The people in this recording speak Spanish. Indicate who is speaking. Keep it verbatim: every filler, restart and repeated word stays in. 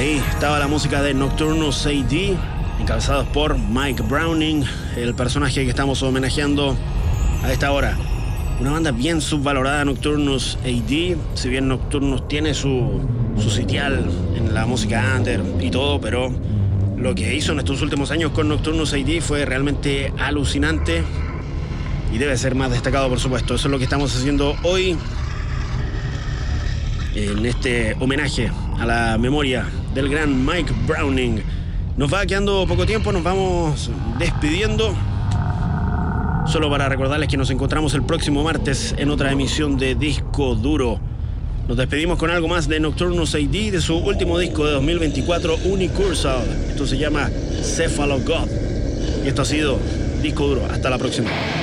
Speaker 1: Ahí estaba la música de Nocturnus A D, encabezados por Mike Browning, el personaje que estamos homenajeando a esta hora. Una banda bien subvalorada, Nocturnus A D. Si bien Nocturnus tiene su, su sitial en la música under y todo, pero lo que hizo en estos últimos años con Nocturnus A D fue realmente alucinante y debe ser más destacado, por supuesto. Eso es lo que estamos haciendo hoy en este homenaje a la memoria del gran Mike Browning. Nos va quedando poco tiempo, nos vamos despidiendo. Solo para recordarles que nos encontramos el próximo martes en otra emisión de Disco Duro. Nos despedimos con algo más de Nocturnus A D, de su último disco de dos mil veinticuatro, Unicursal. Esto se llama Cephalogod. Y esto ha sido Disco Duro. Hasta la próxima.